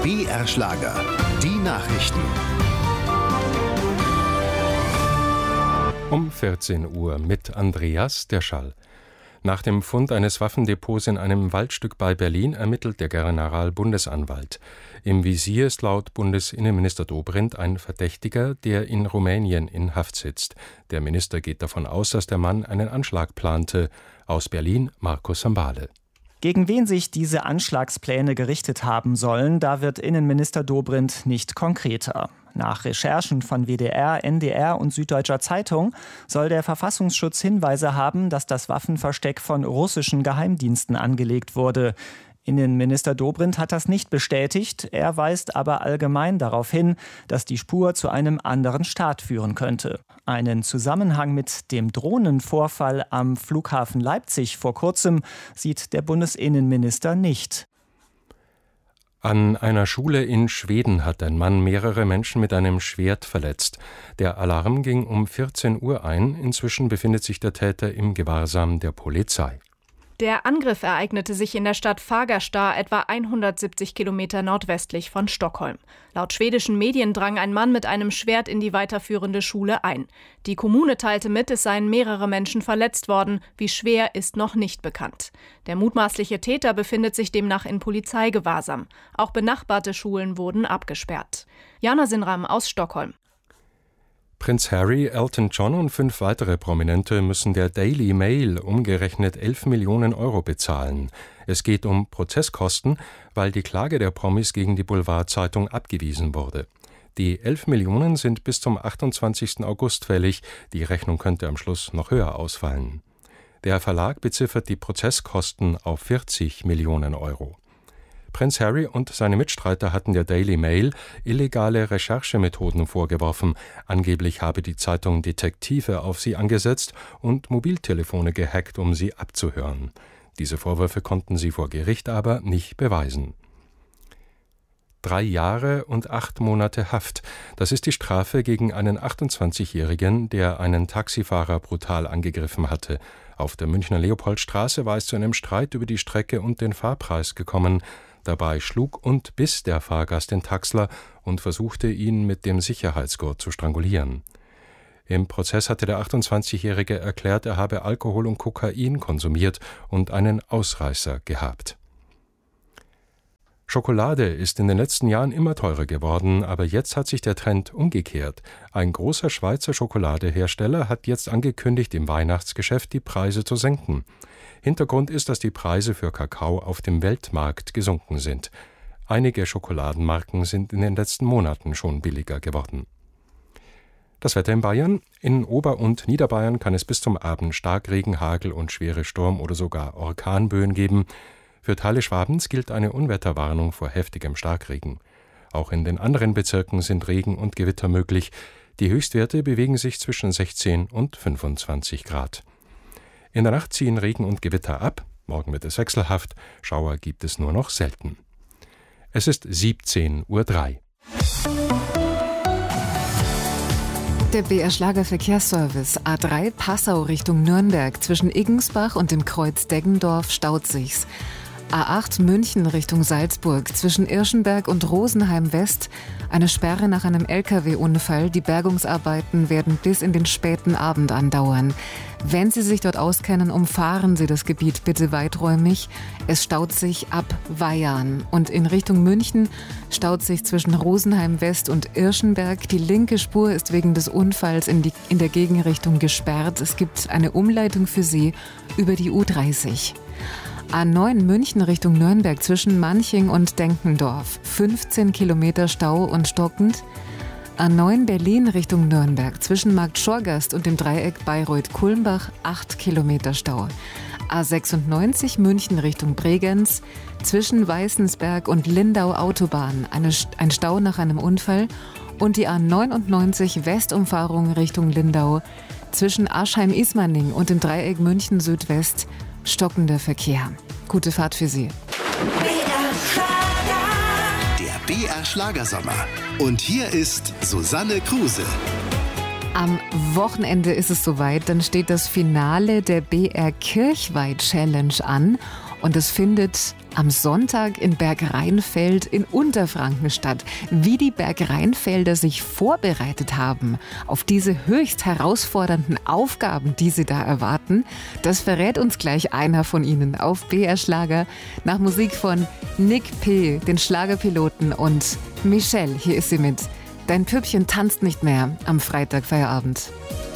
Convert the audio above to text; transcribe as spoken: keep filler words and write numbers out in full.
B R Schlager, die Nachrichten. Um vierzehn Uhr mit Andreas Derschall. Nach dem Fund eines Waffendepots in einem Waldstück bei Berlin ermittelt der Generalbundesanwalt. Im Visier ist laut Bundesinnenminister Dobrindt ein Verdächtiger, der in Rumänien in Haft sitzt. Der Minister geht davon aus, dass der Mann einen Anschlag plante. Aus Berlin Markus Sambale. Gegen wen sich diese Anschlagspläne gerichtet haben sollen, da wird Innenminister Dobrindt nicht konkreter. Nach Recherchen von W D R, N D R und Süddeutscher Zeitung soll der Verfassungsschutz Hinweise haben, dass das Waffenversteck von russischen Geheimdiensten angelegt wurde. Innenminister Dobrindt hat das nicht bestätigt, er weist aber allgemein darauf hin, dass die Spur zu einem anderen Staat führen könnte. Einen Zusammenhang mit dem Drohnenvorfall am Flughafen Leipzig vor kurzem sieht der Bundesinnenminister nicht. An einer Schule in Schweden hat ein Mann mehrere Menschen mit einem Schwert verletzt. Der Alarm ging um vierzehn Uhr ein. Inzwischen befindet sich der Täter im Gewahrsam der Polizei. Der Angriff ereignete sich in der Stadt Fagersta, etwa hundertsiebzig Kilometer nordwestlich von Stockholm. Laut schwedischen Medien drang ein Mann mit einem Schwert in die weiterführende Schule ein. Die Kommune teilte mit, es seien mehrere Menschen verletzt worden. Wie schwer, ist noch nicht bekannt. Der mutmaßliche Täter befindet sich demnach in Polizeigewahrsam. Auch benachbarte Schulen wurden abgesperrt. Jana Sinram aus Stockholm. Prinz Harry, Elton John und fünf weitere Prominente müssen der Daily Mail umgerechnet elf Millionen Euro bezahlen. Es geht um Prozesskosten, weil die Klage der Promis gegen die Boulevardzeitung abgewiesen wurde. Die elf Millionen sind bis zum achtundzwanzigsten August fällig. Die Rechnung könnte am Schluss noch höher ausfallen. Der Verlag beziffert die Prozesskosten auf vierzig Millionen Euro. Prinz Harry und seine Mitstreiter hatten der Daily Mail illegale Recherchemethoden vorgeworfen. Angeblich habe die Zeitung Detektive auf sie angesetzt und Mobiltelefone gehackt, um sie abzuhören. Diese Vorwürfe konnten sie vor Gericht aber nicht beweisen. Drei Jahre und acht Monate Haft. Das ist die Strafe gegen einen achtundzwanzigjährigen, der einen Taxifahrer brutal angegriffen hatte. Auf der Münchner Leopoldstraße war es zu einem Streit über die Strecke und den Fahrpreis gekommen. Dabei schlug und biss der Fahrgast den Taxler und versuchte, ihn mit dem Sicherheitsgurt zu strangulieren. Im Prozess hatte der achtundzwanzigjährige erklärt, er habe Alkohol und Kokain konsumiert und einen Ausreißer gehabt. Schokolade ist in den letzten Jahren immer teurer geworden, aber jetzt hat sich der Trend umgekehrt. Ein großer Schweizer Schokoladehersteller hat jetzt angekündigt, im Weihnachtsgeschäft die Preise zu senken. Hintergrund ist, dass die Preise für Kakao auf dem Weltmarkt gesunken sind. Einige Schokoladenmarken sind in den letzten Monaten schon billiger geworden. Das Wetter in Bayern. In Ober- und Niederbayern kann es bis zum Abend Starkregen, Hagel und schwere Sturm- oder sogar Orkanböen geben. Für Teile Schwabens gilt eine Unwetterwarnung vor heftigem Starkregen. Auch in den anderen Bezirken sind Regen und Gewitter möglich. Die Höchstwerte bewegen sich zwischen sechzehn und fünfundzwanzig Grad. In der Nacht ziehen Regen und Gewitter ab. Morgen wird es wechselhaft. Schauer gibt es nur noch selten. Es ist siebzehn Uhr drei. Der B R Schlager Verkehrsservice A drei Passau Richtung Nürnberg zwischen Iggensbach und dem Kreuz Deggendorf staut sich's. A acht München Richtung Salzburg zwischen Irschenberg und Rosenheim West eine Sperre nach einem L K W-Unfall. Die Bergungsarbeiten werden bis in den späten Abend andauern. Wenn Sie sich dort auskennen, umfahren Sie das Gebiet bitte weiträumig. Es staut sich ab Weyarn und in Richtung München staut sich zwischen Rosenheim West und Irschenberg. Die linke Spur ist wegen des Unfalls in, die, in der Gegenrichtung gesperrt. Es gibt eine Umleitung für Sie über die U dreißig. A neun München Richtung Nürnberg zwischen Manching und Denkendorf. fünfzehn Kilometer Stau und stockend. A neun Berlin Richtung Nürnberg zwischen Markt Schorgast und dem Dreieck Bayreuth-Kulmbach. acht Kilometer Stau. A sechsundneunzig München Richtung Bregenz zwischen Weißensberg und Lindau Autobahn. Eine, ein Stau nach einem Unfall. Und die A neunundneunzig Westumfahrung Richtung Lindau zwischen Aschheim-Ismaning und dem Dreieck München Südwest. Stockender Verkehr. Gute Fahrt für Sie. Der B R Schlagersommer. Und hier ist Susanne Kruse. Am Wochenende ist es soweit, dann steht das Finale der B R Kirchweih Challenge an und es findet am Sonntag in Bergrheinfeld in Unterfranken statt. Wie die Bergrheinfelder sich vorbereitet haben auf diese höchst herausfordernden Aufgaben, die sie da erwarten, das verrät uns gleich einer von ihnen auf B R Schlager nach Musik von Nick P., den Schlagerpiloten, und Michelle. Hier ist sie mit Dein Püppchen tanzt nicht mehr am Freitag Feierabend.